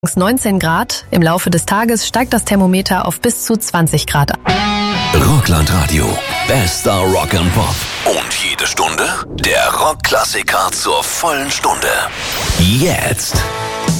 19 Grad. Im Laufe des Tages steigt das Thermometer auf bis zu 20 Grad. Rockland-Radio. Bester Rock and Pop. Und jede Stunde der Rockklassiker zur vollen Stunde. Jetzt.